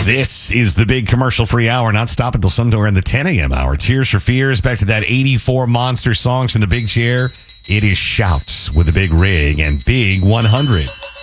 This is the big commercial-free hour, not stop until somewhere in the 10 a.m. hour. Tears for Fears, back to that 84 monster songs in the big chair. It is Shouts with a big rig and Big 100.